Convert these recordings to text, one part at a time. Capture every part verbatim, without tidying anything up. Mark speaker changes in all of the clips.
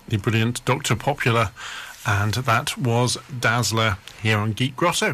Speaker 1: the brilliant Doctor Popular, and that was Dazzler here on Geek Grosso.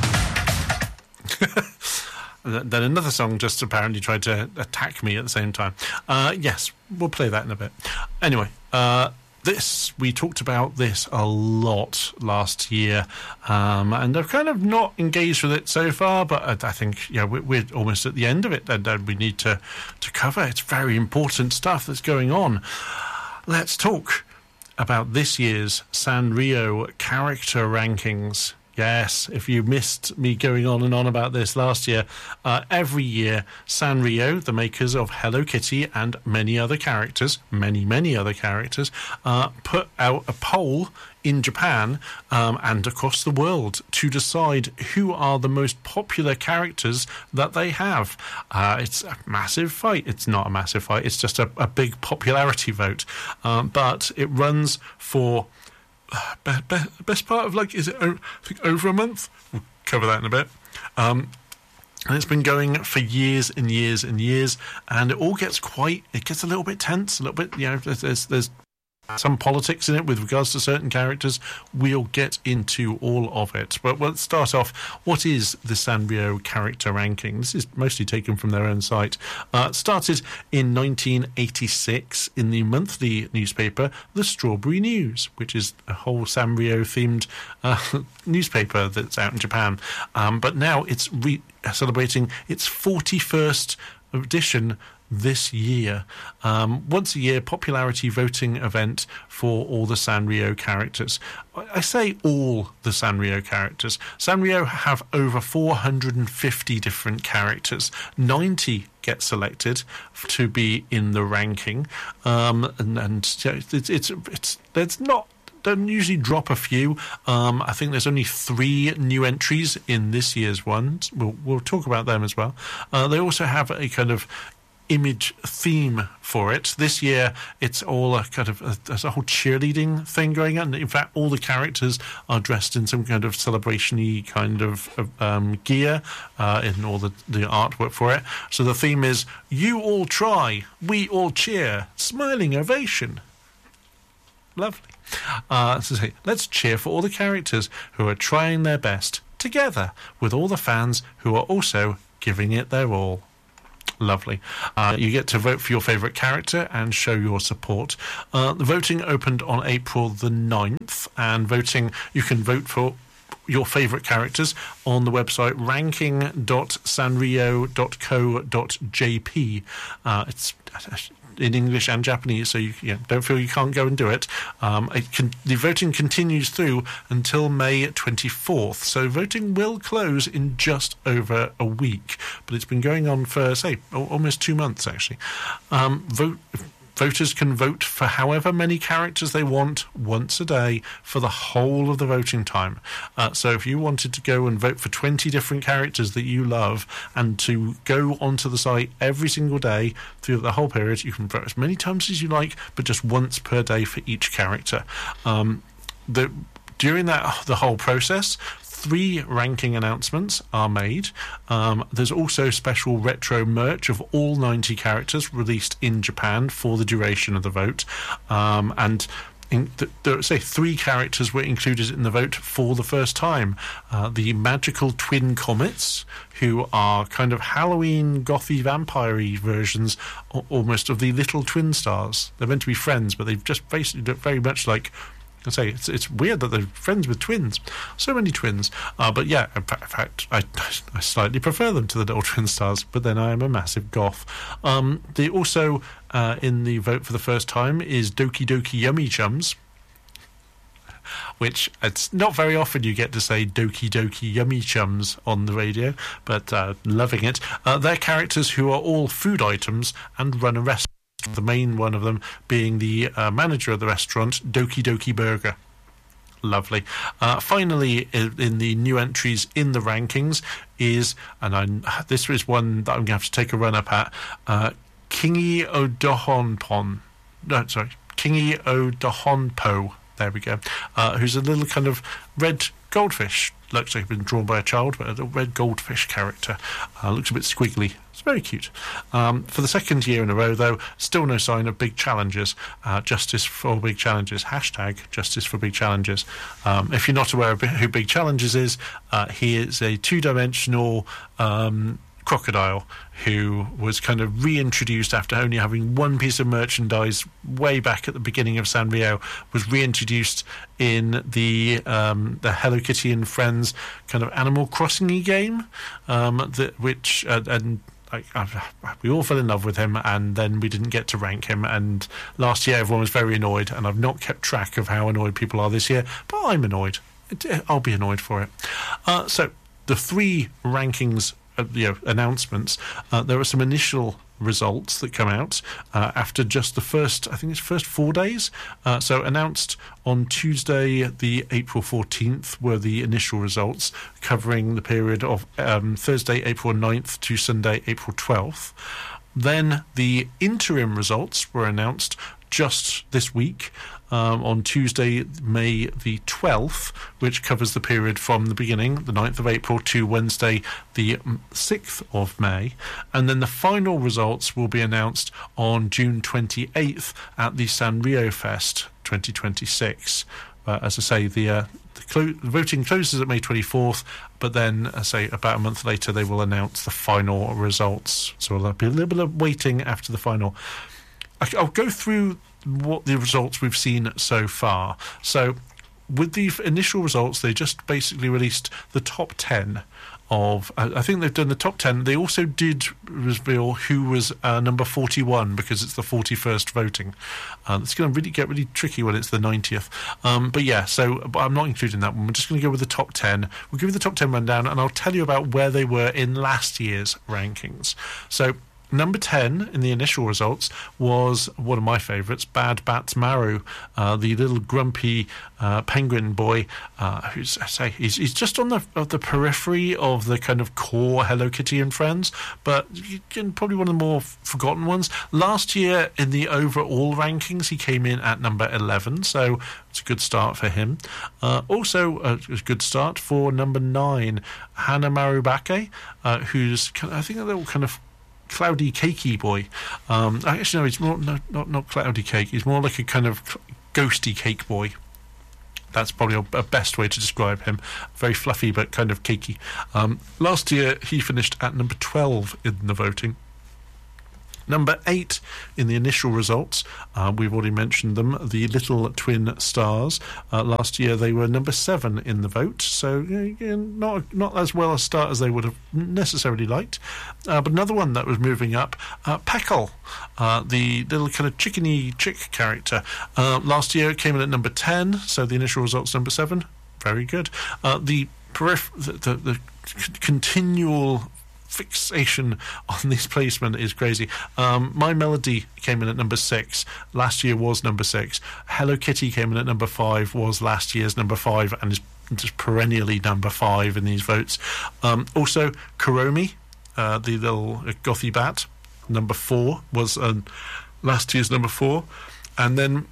Speaker 1: Then another song just apparently tried to attack me at the same time. Uh, yes, we'll play that in a bit. Anyway, uh, this, we talked about this a lot last year, um, and I've kind of not engaged with it so far, but I, I think yeah, we're, we're almost at the end of it, and, and we need to, to cover. It's very important stuff that's going on. Let's talk about this year's Sanrio character rankings. Yes, if you missed me going on and on about this last year, uh, every year Sanrio, the makers of Hello Kitty and many other characters, many, many other characters, uh, put out a poll in Japan um, and across the world to decide who are the most popular characters that they have. Uh, it's a massive fight. It's not a massive fight. It's just a, a big popularity vote. Um, but it runs for... Be, be, best part of like is it I think over a month. We'll cover that in a bit. Um, and it's been going for years and years and years, and it all gets quite. It gets a little bit tense, a little bit. You know, there's there's, there's some politics in it with regards to certain characters. We'll get into all of it. But let's start off. What is the Sanrio character ranking? This is mostly taken from their own site. Uh, it started in nineteen eighty-six in the monthly newspaper, The Strawberry News, which is a whole Sanrio-themed uh, newspaper that's out in Japan. Um, but now it's re- celebrating its forty-first edition this year. Um, once a year popularity voting event for all the Sanrio characters. I say all the Sanrio characters. Sanrio have over four hundred fifty different characters. ninety get selected to be in the ranking. Um, and, and it's, it's, it's, it's not don't usually drop a few. Um, I think there's only three new entries in this year's one. We'll, we'll talk about them as well. Uh, they also have a kind of image theme for it. This year it's all a kind of a, there's a whole cheerleading thing going on. In fact, all the characters are dressed in some kind of celebration-y kind of, of um, gear uh, in all the, the artwork for it. So the theme is, you all try, we all cheer, smiling ovation. Lovely. Uh, so say, let's cheer for all the characters who are trying their best, together with all the fans who are also giving it their all. Lovely. Uh, you get to vote for your favourite character and show your support. Uh, the voting opened on April the ninth, and voting, you can vote for your favourite characters on the website ranking dot sanrio dot co dot j p. Uh, it's in English and Japanese, so you, you know, don't feel you can't go and do it. Um, it can, the voting continues through until May twenty-fourth, so voting will close in just over a week, but it's been going on for, say, almost two months, actually. Um, vote... Voters can vote for however many characters they want once a day for the whole of the voting time. Uh, so if you wanted to go and vote for twenty different characters that you love and to go onto the site every single day through the whole period, you can vote as many times as you like, but just once per day for each character. Um, the, during that the whole process, three ranking announcements are made. Um, there's also special retro merch of all ninety characters released in Japan for the duration of the vote. Um, and in the, the, say three characters were included in the vote for the first time. Uh, the magical twin comets, who are kind of Halloween gothy vampire-y versions almost of the little twin stars. They're meant to be friends, but they've just basically look very much like, I say it's it's weird that they're friends with twins. So many twins. Uh, but yeah, in fact, in fact I, I slightly prefer them to the little twin stars, but then I am a massive goth. Um, they also, uh, in the vote for the first time, is Doki Doki Yummy Chums, which it's not very often you get to say Doki Doki Yummy Chums on the radio, but uh, loving it. Uh, they're characters who are all food items and run a restaurant. The main one of them being the uh, manager of the restaurant, Doki Doki Burger. Lovely. Uh, finally, in, in the new entries in the rankings is, and I, this is one that I'm going to have to take a run up at, uh, Kingi Odohonpon. No, sorry, Kingi Odohonpo. There we go. Uh, who's a little kind of red goldfish. Looks like it's been drawn by a child, but a red goldfish character. Uh, looks a bit squiggly. It's very cute. Um, for the second year in a row, though, still no sign of big challenges. Uh, justice for big challenges. Hashtag justice for big challenges. Um, if you're not aware of who Big Challenges is, uh, he is a two-dimensional Um, crocodile who was kind of reintroduced after only having one piece of merchandise way back at the beginning of Sanrio, was reintroduced in the um, the Hello Kitty and Friends kind of Animal Crossing-y game, um, that, which uh, and I, I, we all fell in love with him, and then we didn't get to rank him, and last year everyone was very annoyed, and I've not kept track of how annoyed people are this year, but I'm annoyed. I'll be annoyed for it. Uh, so the three rankings Uh, you know, announcements. Uh, there are some initial results that come out uh, after just the first, I think it's first four days. Uh, so announced on Tuesday, the April fourteenth, were the initial results, covering the period of um, Thursday, April ninth to Sunday, April twelfth. Then the interim results were announced just this week, um, on Tuesday, May the twelfth, which covers the period from the beginning, the ninth of April, to Wednesday, the sixth of May. And then the final results will be announced on June twenty-eighth at the Sanrio Fest twenty twenty-six. Uh, as I say, the, uh, the, clo- the voting closes at May twenty-fourth, but then, as I say, about a month later, they will announce the final results. So there'll be a little bit of waiting after the final. I'll go through what the results we've seen so far. So with the initial results, they just basically released the top ten of, I think they've done the top ten. They also did reveal who was uh, number forty-one, because it's the forty-first voting. Uh, it's going to really get really tricky when it's the ninetieth. Um, but yeah, so but I'm not including that one. We're just going to go with the top ten. We'll give you the top ten rundown, and I'll tell you about where they were in last year's rankings. So number ten in the initial results was one of my favourites, Bad Bats Maru, uh, the little grumpy uh, penguin boy, uh, who's, I say, he's, he's just on the of the periphery of the kind of core Hello Kitty and Friends, but probably one of the more forgotten ones. Last year in the overall rankings, he came in at number eleven, so it's a good start for him. Uh, also, a, a good start for number nine, Hana Marubake, uh, who's, I think, a little kind of cloudy cakey boy. Um, actually, no, he's more no, not not cloudy cake. He's more like a kind of ghosty cake boy. That's probably a, a best way to describe him. Very fluffy but kind of cakey. Um, last year he finished at number twelve in the voting. Number eight in the initial results, uh, we've already mentioned them, the Little Twin Stars. Uh, last year they were number seven in the vote, so you know, not not as well a start as they would have necessarily liked. Uh, but another one that was moving up, uh, Peckle, uh, the little kind of chickeny chick character. Uh, last year it came in at number ten, so the initial results number seven. Very good. Uh, the, perif- the, the, the c- continual fixation on this placement is crazy. Um, My Melody came in at number six. Last year was number six. Hello Kitty came in at number five, was last year's number five, and is just perennially number five in these votes. Um, also, Kuromi, uh, the little gothy bat, number four, was um, last year's number four. And then,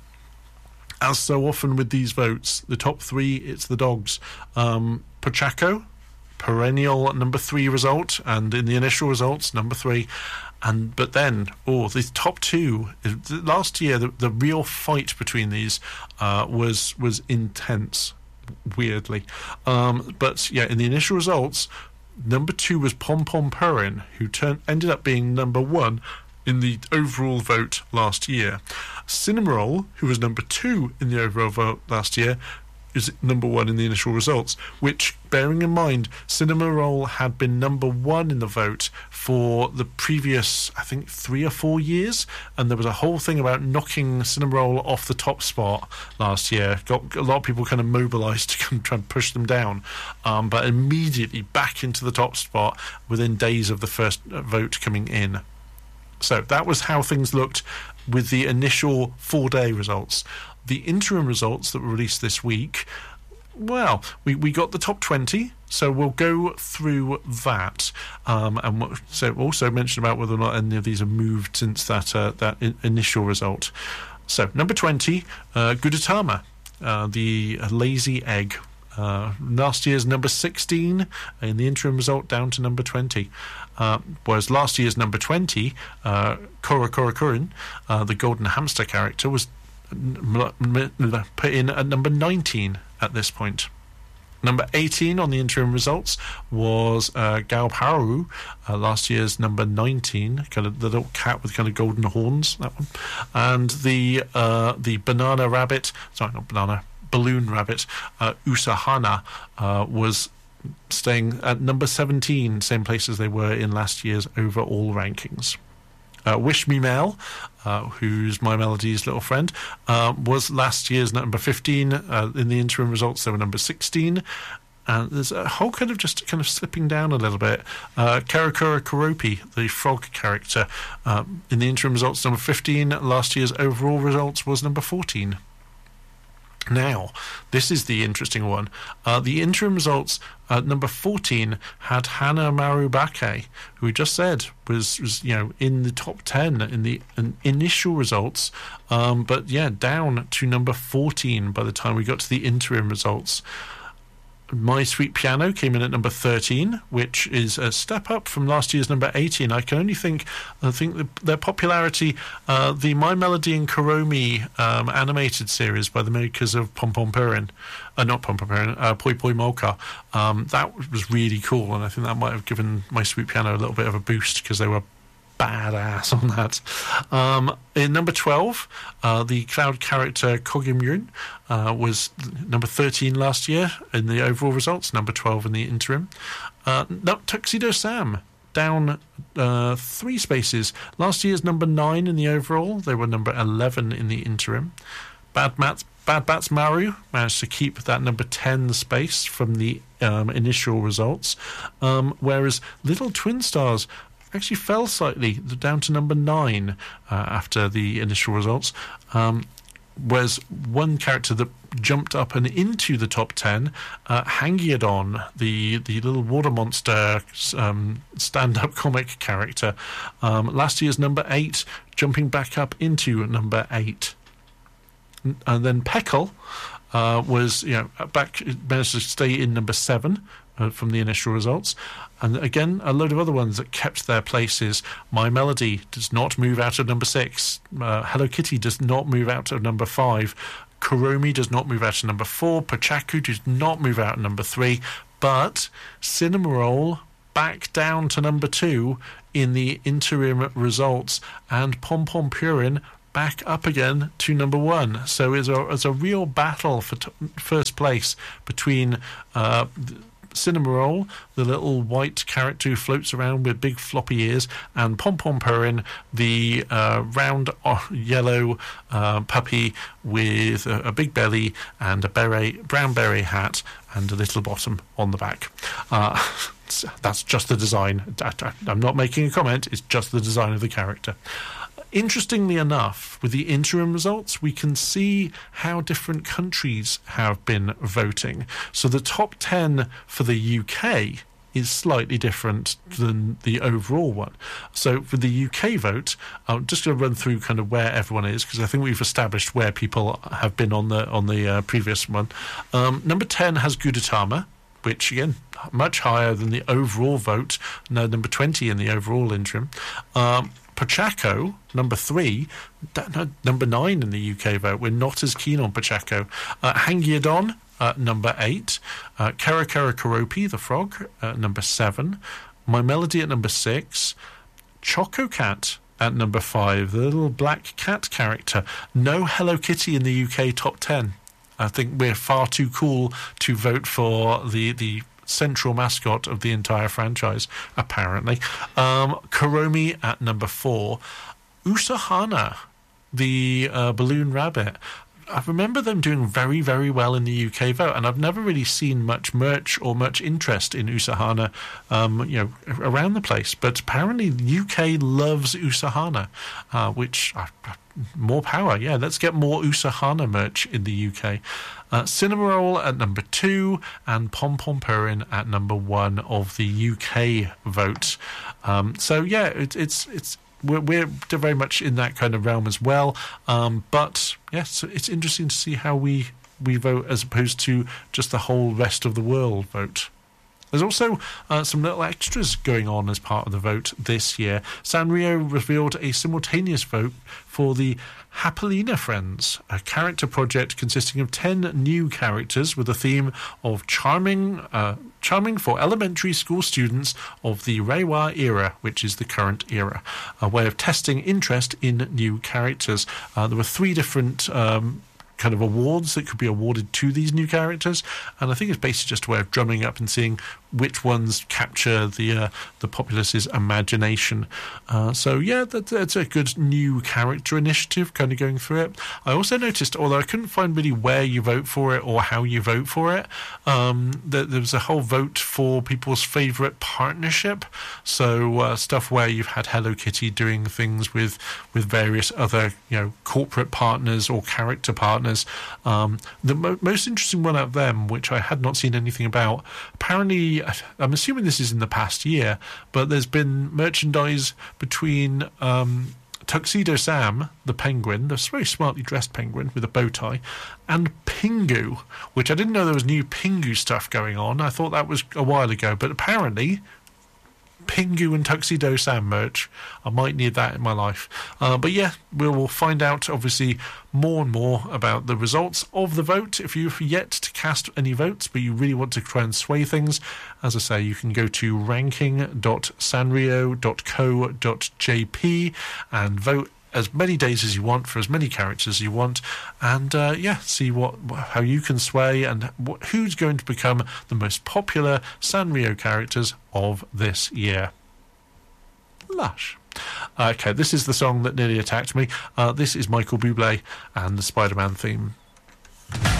Speaker 1: as so often with these votes, the top three, it's the dogs. Um, Pochaco, perennial number three result, and in the initial results, number three. And but then, oh, the top two last year, the, the real fight between these uh, was was intense, weirdly. Um, but yeah, in the initial results, number two was Pom Pom Purin, who turned ended up being number one in the overall vote last year. Cinnamoroll, who was number two in the overall vote last year, is number one in the initial results, which, bearing in mind, Cinnamoroll had been number one in the vote for the previous, I think, three or four years, and there was a whole thing about knocking Cinnamoroll off the top spot last year. Got a lot of people kind of mobilised to come try and push them down, um, but immediately back into the top spot within days of the first vote coming in. So that was how things looked with the initial four-day results. The interim results that were released this week, well, we, we got the top twenty, so we'll go through that. Um, and what, so also mention about whether or not any of these have moved since that uh, that in, initial result. So number twenty, uh, Gudetama, uh, the lazy egg. Uh, last year's number sixteen in the interim result down to number twenty. Uh, whereas last year's number twenty, uh, Kora Kora Kurin, uh, the golden hamster character, was m- m- m- put in at number nineteen at this point. Number eighteen on the interim results was uh, Gao Paru, uh, last year's number nineteen, kind of the little cat with kind of golden horns, that one. And the uh, the banana rabbit, sorry, not banana, balloon rabbit, uh, Usahana, uh, was staying at number seventeen, same place as they were in last year's overall rankings. Uh, Wish Me Mel, uh, who's My Melody's little friend, uh, was last year's number fifteen. Uh, in the interim results, they were number sixteen. And there's a whole kind of just kind of slipping down a little bit. Uh, Karakura Karopi, the frog character, um, in the interim results, number fifteen. Last year's overall results was number fourteen. Now, this is the interesting one. Uh, the interim results at number fourteen had Hana Marubake, who we just said was, was you know, in the top ten in the in initial results, um, but yeah, down to number fourteen by the time we got to the interim results. My Sweet Piano came in at number thirteen, which is a step up from last year's number eighteen. I can only think, I think the, their popularity, uh, the My Melody and Kuromi um, animated series by the makers of Pom Pom Purin, uh, not Pom Pom Purin, uh, Poi Poi Mocha, um, that was really cool, and I think that might have given My Sweet Piano a little bit of a boost because they were badass on that. Um, in number twelve, uh, the cloud character Kogimyun uh, was number thirteen last year in the overall results, number twelve in the interim. Uh, no, Tuxedo Sam, down uh, three spaces. Last year's number nine in the overall, they were number eleven in the interim. Bad Mats, Bad Bats Maru managed to keep that number ten space from the um, initial results, um, whereas Little Twin Stars actually fell slightly down to number nine uh, after the initial results. Um, whereas one character that jumped up and into the top ten, uh, Hangyadon, the the little water monster um, stand-up comic character, um, last year's number eight, jumping back up into number eight. And then Peckle uh, was, you know, back, managed to stay in number seven uh, from the initial results. And again, a load of other ones that kept their places. My Melody does not move out of number six. Uh, Hello Kitty does not move out of number five. Kuromi does not move out of number four. Pachaku does not move out of number three. But Cinnamoroll back down to number two in the interim results. And Pom Pom Purin back up again to number one. So it's a, it's a real battle for t- first place between Uh, Cinnamoroll, the little white character who floats around with big floppy ears, and Pom Pom Purin, the uh, round uh, yellow uh, puppy with a, a big belly and a beret, brown beret hat and a little bottom on the back. Uh, that's just the design. I'm not making a comment, it's just the design of the character. Interestingly enough, with the interim results, we can see how different countries have been voting. So the top ten for the U K is slightly different than the overall one. So for the U K vote, I'm just going to run through kind of where everyone is, because I think we've established where people have been on the on the uh, previous one. Um, number ten has Gudetama, which, again, much higher than the overall vote. No, number twenty in the overall interim. Um, Pachaco, number three, no, number nine in the U K vote. We're not as keen on Pachaco. Uh, Hangyadon, uh, number eight. Uh, Karakara Karopi, the frog, uh, number seven. My Melody at number six. Choco Cat at number five, the little black cat character. No Hello Kitty in the U K top ten. I think we're far too cool to vote for the the central mascot of the entire franchise, apparently. Um, Kuromi at number four. Usahana, the uh, balloon rabbit. I remember them doing very, very well in the U K vote, and I've never really seen much merch or much interest in Usahana, um, you know, around the place. But apparently, the U K loves Usahana, uh, which uh, more power. Yeah, let's get more Usahana merch in the U K. Uh, Cinnamoroll at number two, and Pom Pom Purin at number one of the U K vote. Um, so yeah, it, it's it's. We're, we're very much in that kind of realm as well. Um, but, yes, it's interesting to see how we we vote as opposed to just the whole rest of the world vote. There's also uh, some little extras going on as part of the vote this year. Sanrio revealed a simultaneous vote for the Happelina Friends, a character project consisting of ten new characters with a theme of charming uh, charming for elementary school students of the Reiwa era, which is the current era, a way of testing interest in new characters. Uh, there were three different Um, kind of awards that could be awarded to these new characters, and I think it's basically just a way of drumming up and seeing which ones capture the uh, the populace's imagination. Uh, so yeah, that, that's a good new character initiative kind of going through it. I also noticed, although I couldn't find really where you vote for it or how you vote for it, um, that there was a whole vote for people's favourite partnership. So uh, stuff where you've had Hello Kitty doing things with with various other, you know, corporate partners or character partners. Um, the mo- most interesting one out of them, which I had not seen anything about, apparently, I'm assuming this is in the past year, but there's been merchandise between um, Tuxedo Sam, the penguin, the very smartly dressed penguin with a bow tie, and Pingu, which I didn't know there was new Pingu stuff going on. I thought that was a while ago, but apparently Pingu and Tuxedo Sam merch. I might need that in my life. Uh, but yeah, we will find out, obviously, more and more about the results of the vote. If you've yet to cast any votes, but you really want to try and sway things, as I say, you can go to ranking dot sanrio dot co dot j p and vote as many days as you want for as many characters as you want, and uh, yeah, see what how you can sway and what, who's going to become the most popular Sanrio characters of this year. Lush. Okay, this is the song that nearly attacked me. Uh, this is Michael Bublé and the Spider-Man theme.